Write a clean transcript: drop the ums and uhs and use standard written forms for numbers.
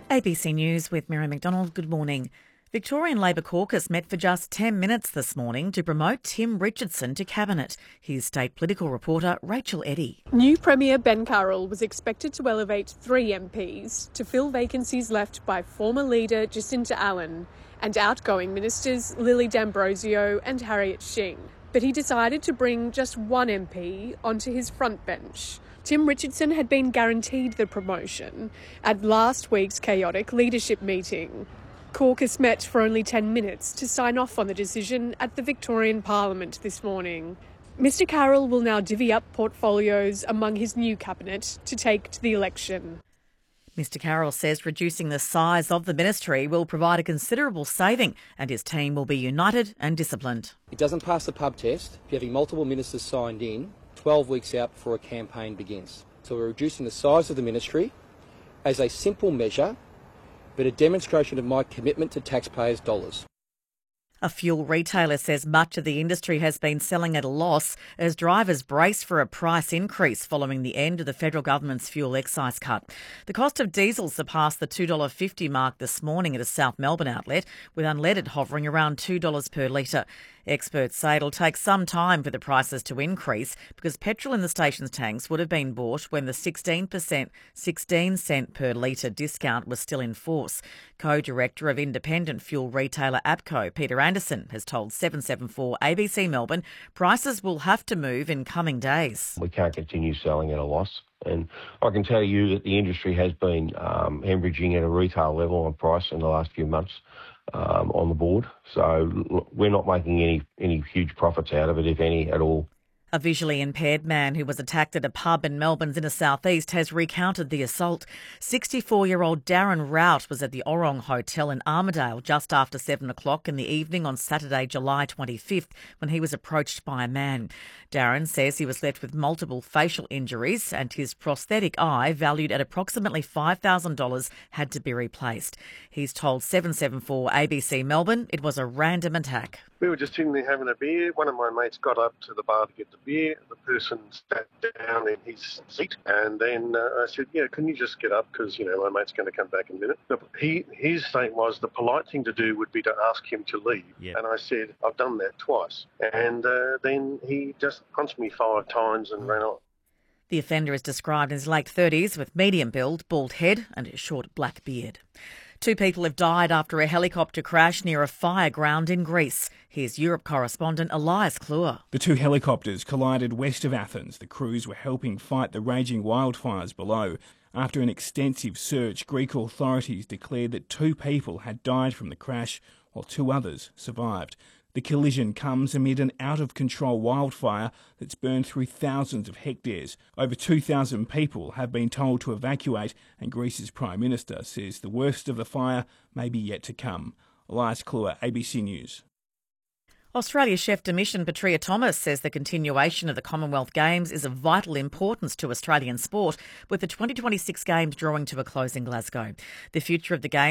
ABC News with Mary McDonald. Good morning. Victorian Labor caucus met for just 10 minutes this morning to promote Tim Richardson to Cabinet. Here's state political reporter Rachel Eddy. New Premier Ben Carroll was expected to elevate 3 MPs to fill vacancies left by former leader Jacinta Allan and outgoing ministers Lily D'Ambrosio and Harriet Shing. But he decided to bring just one MP onto his front bench. Tim Richardson had been guaranteed the promotion at last week's chaotic leadership meeting. Caucus met for only 10 minutes to sign off on the decision at the Victorian Parliament this morning. Mr Carroll will now divvy up portfolios among his new cabinet to take to the election. Mr Carroll says reducing the size of the ministry will provide a considerable saving and his team will be united and disciplined. It doesn't pass the pub test if you're having multiple ministers signed in 12 weeks out before a campaign begins. So we're reducing the size of the ministry as a simple measure, but a demonstration of my commitment to taxpayers' dollars. A fuel retailer says much of the industry has been selling at a loss as drivers brace for a price increase following the end of the federal government's fuel excise cut. The cost of diesel surpassed the $2.50 mark this morning at a South Melbourne outlet, with unleaded hovering around $2 per litre. Experts say it'll take some time for the prices to increase because petrol in the station's tanks would have been bought when the 16 cent per litre discount was still in force. Co-director of independent fuel retailer APCO, Peter Anderson, has told 774 ABC Melbourne prices will have to move in coming days. We can't continue selling at a loss. And I can tell you that the industry has been hemorrhaging at a retail level on price in the last few months on the board. So we're not making any huge profits out of it, if any, at all. A visually impaired man who was attacked at a pub in Melbourne's inner southeast has recounted the assault. 64-year-old Darren Rout was at the Orong Hotel in Armidale just after 7 o'clock in the evening on Saturday, July 25th, when he was approached by a man. Darren says he was left with multiple facial injuries and his prosthetic eye, valued at approximately $5,000, had to be replaced. He's told 774 ABC Melbourne it was a random attack. We were just sitting there having a beer. One of my mates got up to the bar to get the beer. The person sat down in his seat, and then I said, can you just get up because, my mate's going to come back in a minute. His statement was the polite thing to do would be to ask him to leave. Yep. And I said, I've done that twice. And then he just punched me 5 times and ran off. The offender is described in his late 30s with medium build, bald head and a short black beard. 2 people have died after a helicopter crash near a fire ground in Greece. Here's Europe correspondent Elias Kluwer. The 2 helicopters collided west of Athens. The crews were helping fight the raging wildfires below. After an extensive search, Greek authorities declared that 2 people had died from the crash, while 2 others survived. The collision comes amid an out-of-control wildfire that's burned through thousands of hectares. Over 2,000 people have been told to evacuate, and Greece's Prime Minister says the worst of the fire may be yet to come. Elias Kluwer, ABC News. Australia chef de mission Petria Thomas says the continuation of the Commonwealth Games is of vital importance to Australian sport, with the 2026 Games drawing to a close in Glasgow. The future of the Games